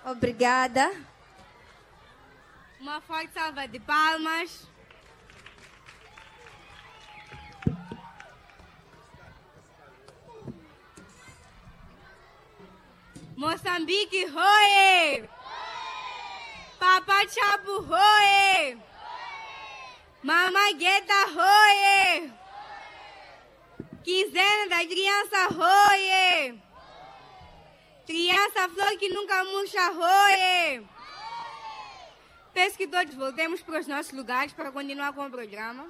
Obrigada. Uma forte salva de palmas. Moçambique, roe! Papa Chapo, roe! Mama Guetta, roe! Quinzena das crianças, roe! Criança flor que nunca murcha, roe! Peço que todos voltemos para os nossos lugares para continuar com o programa.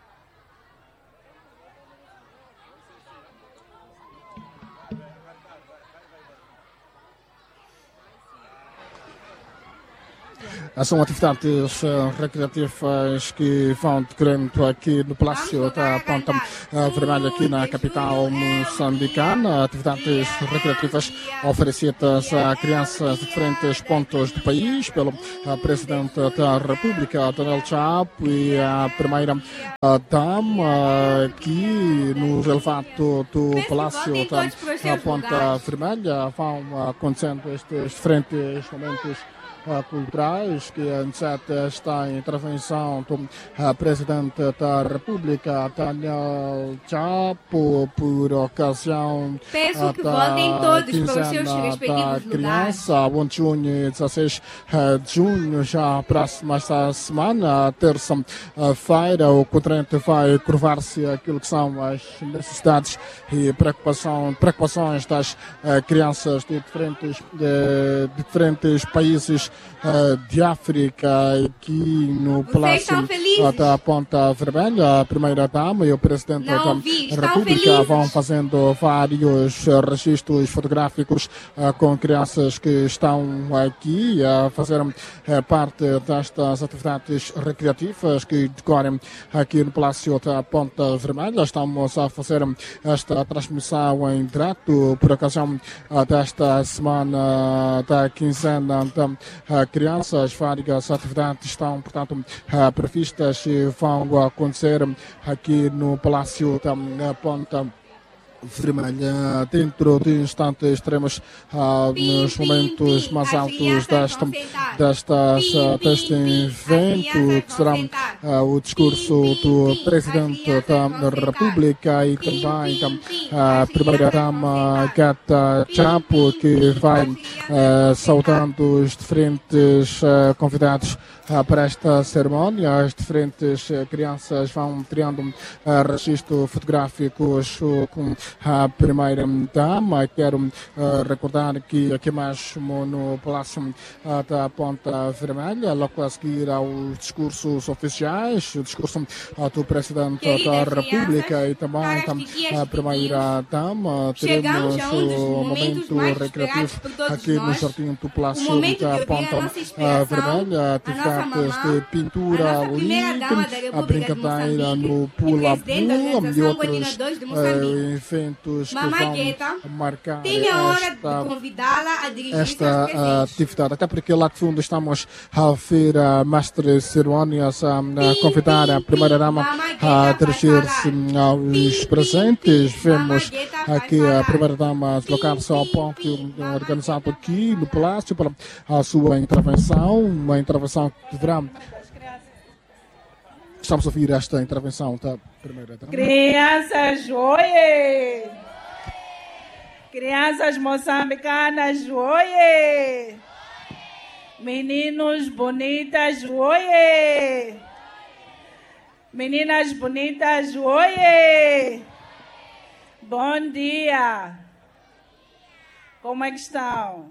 São atividades recreativas que vão decorrendo aqui no Palácio da Ponta Vermelha, aqui na capital moçambicana. Atividades recreativas oferecidas a crianças de diferentes pontos do país pelo Presidente da República, Daniel Chapo, e a Primeira-Dama aqui no relevado do Palácio da Ponta Vermelha. Vão acontecendo estes diferentes momentos culturais que antecede esta intervenção do Presidente da República, Daniel Chapo, por ocasião da quinzena da criança, 1 de junho e 16 de junho, já próxima esta semana, terça-feira. O continente vai curvar-se aquilo que são as necessidades e preocupações das crianças de diferentes países de África, aqui no Palácio da Ponta Vermelha. A Primeira-Dama e o Presidente da República vão fazendo vários registros fotográficos com crianças que estão aqui a fazer parte destas atividades recreativas que decorrem aqui no Palácio da Ponta Vermelha. Estamos a fazer esta transmissão em direto por ocasião desta semana da quinzena da crianças. Várias atividades estão, portanto, previstas e vão acontecer aqui no Palácio da Ponta Vermelha. Dentro de instantes estaremos nos momentos mais altos deste evento, que será o discurso do Presidente da República e também a Primeira-Dama Guetta Chapo, que vai saudando os diferentes convidados para esta cerimónia. As diferentes crianças vão tirando registro fotográficos com a Primeira-Dama. Quero recordar que aqui mesmo no Palácio da Ponta Vermelha, logo a seguir aos discursos oficiais, o discurso do Presidente da República e também a Primeira-Dama, teremos o momento recreativo aqui no Jardim do Palácio da Ponta Vermelha. Atividades de pintura livre, a brincadeira no pula-pula e outros eventos que vão marcar esta atividade. Até porque lá de fundo estamos a ver a mestre de cerimônias a convidar a Primeira-Dama a dirigir-se aos presentes. Vemos aqui a Primeira-Dama deslocar-se ao ponto organizado aqui no Palácio para a sua intervenção, uma intervenção que deverá... Estamos a ouvir esta intervenção da Primeira-Dama. Crianças, oie! Crianças moçambicanas, oie! Meninos bonitas, oie! Meninas bonitas, oie! Bom dia! Como é que estão?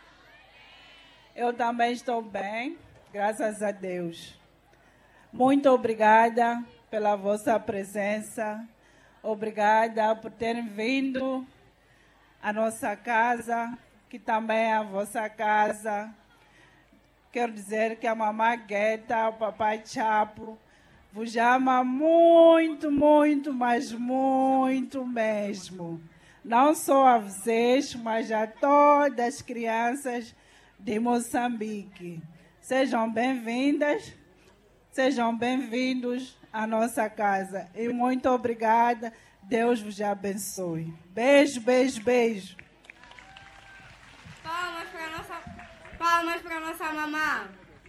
Eu também estou bem, graças a Deus. Muito obrigada pela vossa presença. Obrigada por terem vindo à nossa casa, que também é a vossa casa. Quero dizer que a mamãe Guetta, o papai Chapo, vos ama muito, muito, mas muito mesmo. Não só a vocês, mas a todas as crianças de Moçambique. Sejam bem-vindas, sejam bem-vindos à nossa casa. E muito obrigada. Deus vos abençoe. Beijo, beijo, beijo. Palmas para a nossa Palmas para nossa mamã.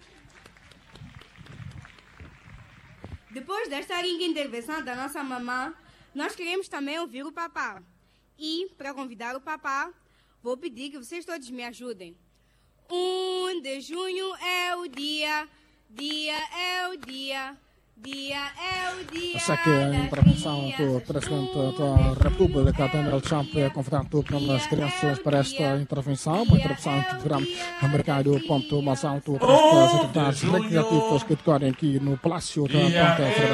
Depois desta linda intervenção da nossa mamã, nós queremos também ouvir o papá. E, para convidar o papá, vou pedir que vocês todos me ajudem. 1 de junho é o dia é o dia é o dia. Essa aqui é a intervenção do presidente da República, Donald Trump, convidando para as crianças para esta intervenção, uma intervenção do programa americano, ponto mais alto, para os secretários recreativos que decorrem aqui no Palácio da Ponta